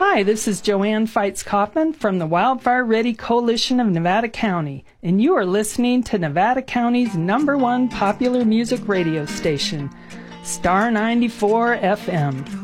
Hi, this is Joanne Feitz Kaufman from the Wildfire Ready Coalition of Nevada County, and you are listening to Nevada County's #1 popular music radio station, Star 94 FM.